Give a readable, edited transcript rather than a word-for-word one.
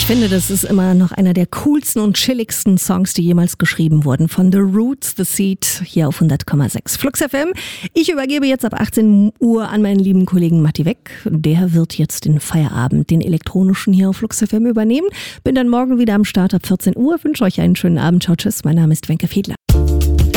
finde, das ist immer noch einer der coolsten und chilligsten Songs, die jemals geschrieben wurden. Von The Roots, The Seed, hier auf 100,6 Flux FM. Ich übergebe jetzt ab 18 Uhr an meinen lieben Kollegen Matti Weck. Der wird jetzt den Feierabend, den elektronischen hier auf Flux FM übernehmen. Bin dann morgen wieder am Start ab 14 Uhr. Wünsche euch einen schönen Abend. Ciao, tschüss. Mein Name ist Wenke Fiedler.